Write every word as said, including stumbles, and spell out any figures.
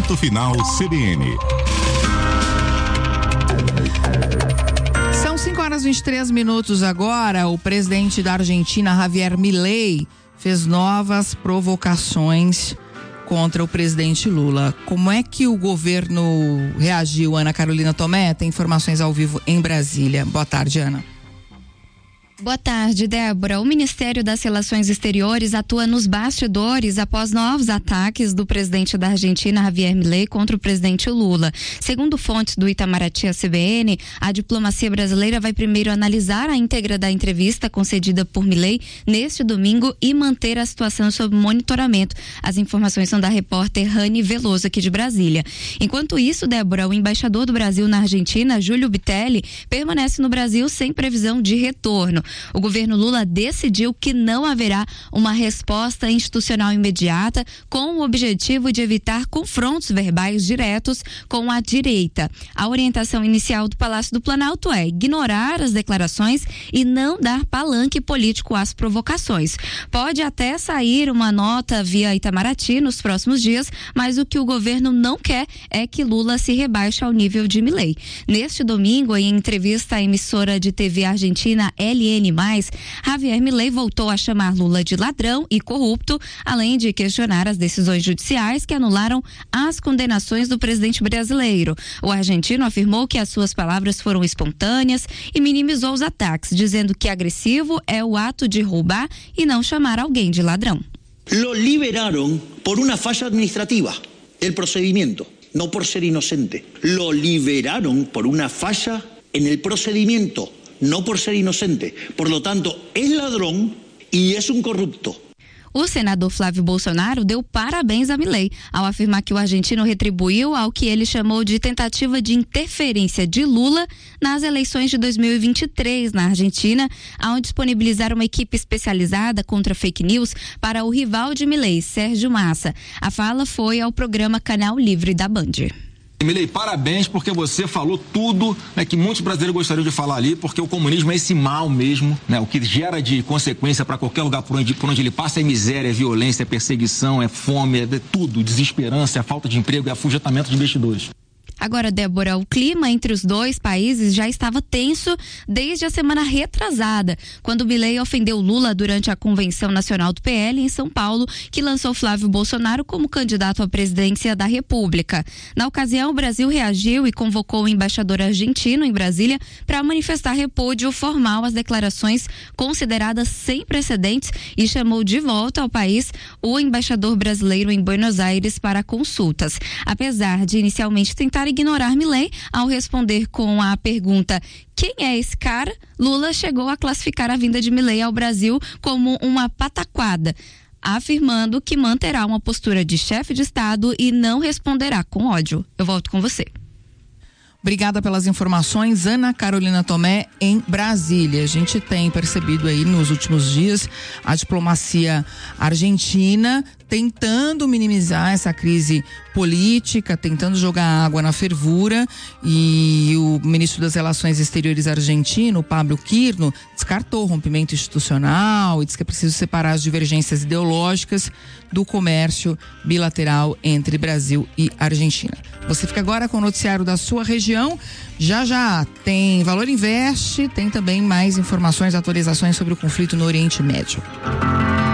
Ponto Final C B N. São cinco horas e vinte e três minutos agora. O presidente da Argentina, Javier Milei, fez novas provocações contra o presidente Lula. Como é que o governo reagiu, Ana Carolina Tomé? Tem informações ao vivo em Brasília. Boa tarde, Ana. Boa tarde, Débora. O Ministério das Relações Exteriores atua nos bastidores após novos ataques do presidente da Argentina, Javier Milei, contra o presidente Lula. Segundo fontes do Itamaraty à C B N, a diplomacia brasileira vai primeiro analisar a íntegra da entrevista concedida por Milei neste domingo e manter a situação sob monitoramento. As informações são da repórter Rani Veloso, aqui de Brasília. Enquanto isso, Débora, o embaixador do Brasil na Argentina, Júlio Bitelli, permanece no Brasil sem previsão de retorno. O governo Lula decidiu que não haverá uma resposta institucional imediata, com o objetivo de evitar confrontos verbais diretos com a direita. A orientação inicial do Palácio do Planalto é ignorar as declarações e não dar palanque político às provocações. Pode até sair uma nota via Itamaraty nos próximos dias, mas o que o governo não quer é que Lula se rebaixe ao nível de Milei. Neste domingo, em entrevista à emissora de T V argentina L N mais, Javier Milei voltou a chamar Lula de ladrão e corrupto, além de questionar as decisões judiciais que anularam as condenações do presidente brasileiro. O argentino afirmou que as suas palavras foram espontâneas e minimizou os ataques, dizendo que agressivo é o ato de roubar e não chamar alguém de ladrão. Lo liberaron por una falla administrativa del procedimiento, no por ser inocente. Lo liberaron por una falla en el procedimiento, no por ser inocente. Por lo tanto, es ladrón y es un corrupto. O senador Flávio Bolsonaro deu parabéns a Milei ao afirmar que o argentino retribuiu ao que ele chamou de tentativa de interferência de Lula nas eleições de dois mil e vinte e três na Argentina, ao disponibilizar uma equipe especializada contra fake news para o rival de Milei, Sérgio Massa. A fala foi ao programa Canal Livre da Band. Milei, parabéns, porque você falou tudo, né, que muitos brasileiros gostariam de falar ali, porque o comunismo é esse mal mesmo, né, o que gera de consequência para qualquer lugar por onde, por onde ele passa é miséria, é violência, é perseguição, é fome, é tudo, desesperança, é falta de emprego, é afugentamento de investidores. Agora, Débora, o clima entre os dois países já estava tenso desde a semana retrasada, quando Milei ofendeu Lula durante a Convenção Nacional do P L em São Paulo, que lançou Flávio Bolsonaro como candidato à presidência da República. Na ocasião, o Brasil reagiu e convocou o embaixador argentino em Brasília para manifestar repúdio formal às declarações consideradas sem precedentes e chamou de volta ao país o embaixador brasileiro em Buenos Aires para consultas. Apesar de inicialmente tentar ignorar Milei, ao responder com a pergunta quem é esse cara, Lula chegou a classificar a vinda de Milei ao Brasil como uma pataquada, afirmando que manterá uma postura de chefe de Estado e não responderá com ódio. Eu volto com você. Obrigada pelas informações, Ana Carolina Tomé, em Brasília. A gente tem percebido aí nos últimos dias a diplomacia argentina tentando minimizar essa crise política, tentando jogar água na fervura, e o ministro das Relações Exteriores argentino, Pablo Quirno, descartou o rompimento institucional e diz que é preciso separar as divergências ideológicas do comércio bilateral entre Brasil e Argentina. Você fica agora com o noticiário da sua região. Já já tem Valor Investe, tem também mais informações, atualizações sobre o conflito no Oriente Médio.